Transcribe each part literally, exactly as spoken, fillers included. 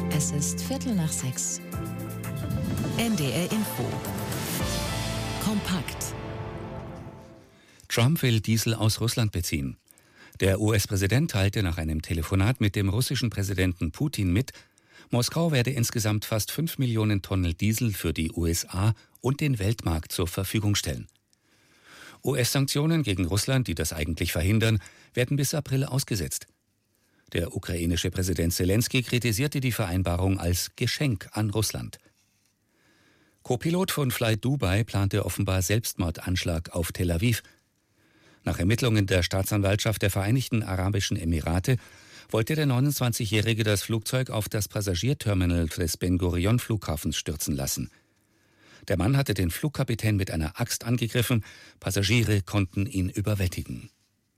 Es ist Viertel nach sechs. N D R Info. Kompakt. Trump will Diesel aus Russland beziehen. Der U S-Präsident teilte nach einem Telefonat mit dem russischen Präsidenten Putin mit, Moskau werde insgesamt fast fünf Millionen Tonnen Diesel für die U S A und den Weltmarkt zur Verfügung stellen. U S-Sanktionen gegen Russland, die das eigentlich verhindern, werden bis April ausgesetzt. Der ukrainische Präsident Selenskyj kritisierte die Vereinbarung als Geschenk an Russland. Co-Pilot von Flight Dubai plante offenbar Selbstmordanschlag auf Tel Aviv. Nach Ermittlungen der Staatsanwaltschaft der Vereinigten Arabischen Emirate wollte der neunundzwanzigjährige das Flugzeug auf das Passagierterminal des Ben-Gurion-Flughafens stürzen lassen. Der Mann hatte den Flugkapitän mit einer Axt angegriffen, Passagiere konnten ihn überwältigen.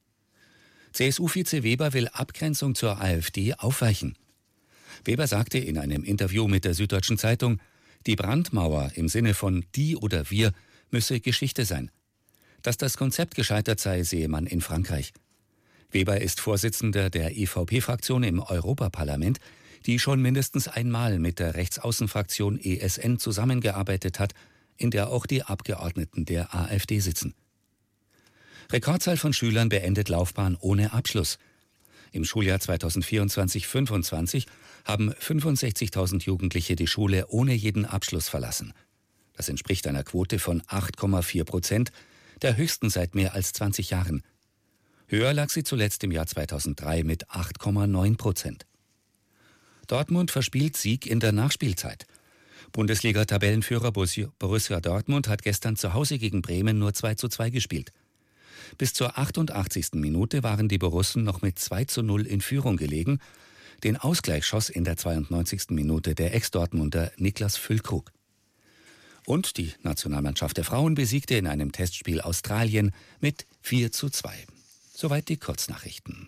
C S U-Vize Weber will Abgrenzung zur AfD aufweichen. Weber sagte in einem Interview mit der Süddeutschen Zeitung, die Brandmauer im Sinne von die oder wir müsse Geschichte sein. Dass das Konzept gescheitert sei, sehe man in Frankreich. Weber ist Vorsitzender der E V P-Fraktion im Europaparlament, die schon mindestens einmal mit der Rechtsaußenfraktion E S N zusammengearbeitet hat, in der auch die Abgeordneten der AfD sitzen. Rekordzahl von Schülern beendet Laufbahn ohne Abschluss. Im Schuljahr zweitausendvierundzwanzig fünfundzwanzig haben fünfundsechzigtausend Jugendliche die Schule ohne jeden Abschluss verlassen. Das entspricht einer Quote von acht Komma vier Prozent, der höchsten seit mehr als zwanzig Jahren. Höher lag sie zuletzt im Jahr zweitausenddrei mit acht Komma neun Prozent. Dortmund verspielt Sieg in der Nachspielzeit. Bundesliga-Tabellenführer Borussia Dortmund hat gestern zu Hause gegen Bremen nur zwei zu zwei gespielt. Bis zur achtundachtzigsten Minute waren die Borussen noch mit zwei zu null in Führung gelegen. Den Ausgleich schoss in der zweiundneunzigsten Minute der Ex-Dortmunder Niklas Füllkrug. Und die Nationalmannschaft der Frauen besiegte in einem Testspiel Australien mit vier zu zwei. Soweit die Kurznachrichten.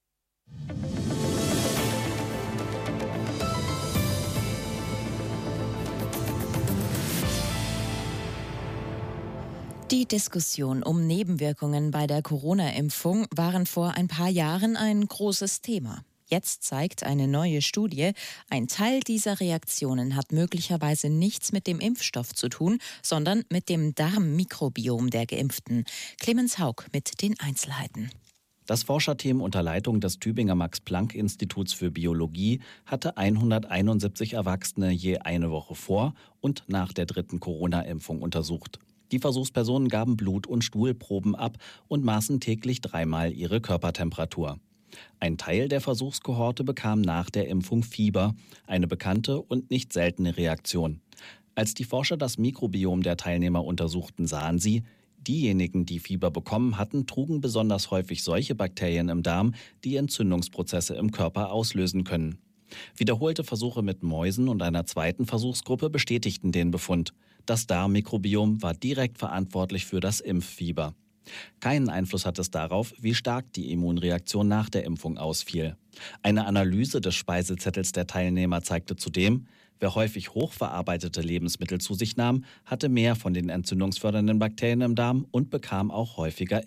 Die Diskussion um Nebenwirkungen bei der Corona-Impfung waren vor ein paar Jahren ein großes Thema. Jetzt zeigt eine neue Studie, ein Teil dieser Reaktionen hat möglicherweise nichts mit dem Impfstoff zu tun, sondern mit dem Darmmikrobiom der Geimpften. Clemens Haug mit den Einzelheiten. Das Forscherteam unter Leitung des Tübinger Max-Planck-Instituts für Biologie hatte hunderteinundsiebzig Erwachsene je eine Woche vor und nach der dritten Corona-Impfung untersucht. Die Versuchspersonen gaben Blut- und Stuhlproben ab und maßen täglich dreimal ihre Körpertemperatur. Ein Teil der Versuchskohorte bekam nach der Impfung Fieber, eine bekannte und nicht seltene Reaktion. Als die Forscher das Mikrobiom der Teilnehmer untersuchten, sahen sie, diejenigen, die Fieber bekommen hatten, trugen besonders häufig solche Bakterien im Darm, die Entzündungsprozesse im Körper auslösen können. Wiederholte Versuche mit Mäusen und einer zweiten Versuchsgruppe bestätigten den Befund. Das Darmmikrobiom war direkt verantwortlich für das Impffieber. Keinen Einfluss hat es darauf, wie stark die Immunreaktion nach der Impfung ausfiel. Eine Analyse des Speisezettels der Teilnehmer zeigte zudem, wer häufig hochverarbeitete Lebensmittel zu sich nahm, hatte mehr von den entzündungsfördernden Bakterien im Darm und bekam auch häufiger